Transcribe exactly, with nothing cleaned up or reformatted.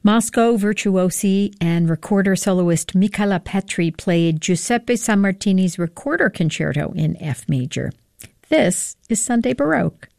Moscow virtuosi and recorder soloist Michala Petri played Giuseppe Sammartini's Recorder Concerto in F major. This is Sunday Baroque.